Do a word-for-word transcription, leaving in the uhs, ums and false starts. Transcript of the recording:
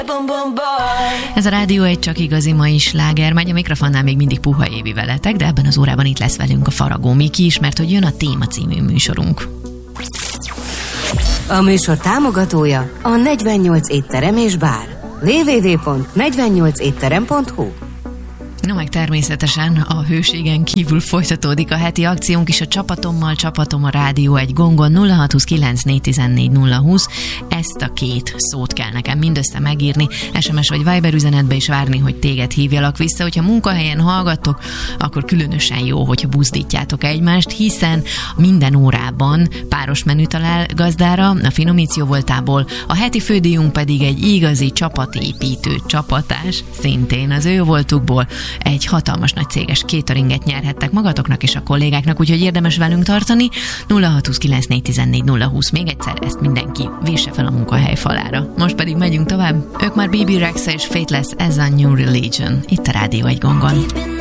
Ez a Rádió egy csak igazi mai sláger, megy a mikrofonnál még mindig Puha Évi veletek, de ebben az órában itt lesz velünk a Faragó Miki is, mert hogy jön a Téma című műsorunk. A műsor támogatója a negyvennyolc étterem és bár. double-u double-u double-u pont negyvennyolc étterem pont hu. No, meg természetesen a hőségen kívül folytatódik a heti akciónk is a csapatommal, csapatom a Rádió egy gongon. Nulla hat huszonkilenc négy tizennégy nulla húsz. Ezt a két szót kell nekem mindössze megírni, es em es vagy Viber üzenetbe is várni, hogy téged hívjalak vissza. Hogyha munkahelyen hallgattok, akkor különösen jó, hogyha buzdítjátok egymást, hiszen minden órában páros menü talál gazdára, a Finomíció voltából, a heti fődíjunk pedig egy igazi csapatépítő csapatás, szintén az ő voltukból. Egy hatalmas nagy céges cateringet nyerhettek magatoknak és a kollégáknak, úgyhogy érdemes velünk tartani. Nulla hat huszonkilenc négy tizennégy nulla húsz. Még egyszer ezt mindenki vésse fel a munkahely falára. Most pedig megyünk tovább. Ők már bé bé Rexha és Faithless, ez a New Religion. Itt a Rádió egy gongon.